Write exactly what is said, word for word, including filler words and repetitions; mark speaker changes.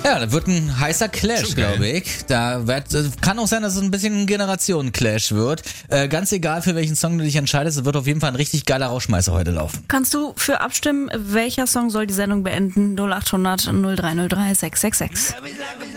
Speaker 1: Ja, das wird ein heißer Clash, glaube ich. Da wird, kann auch sein, dass es ein bisschen ein Generationen-Clash wird. Äh, ganz egal, für welchen Song du dich entscheidest, es wird auf jeden Fall ein richtig geiler Rauschmeißer heute laufen.
Speaker 2: Kannst du für abstimmen, welcher Song soll die Sendung beenden? null acht hundert null drei null drei sechs sechs sechs.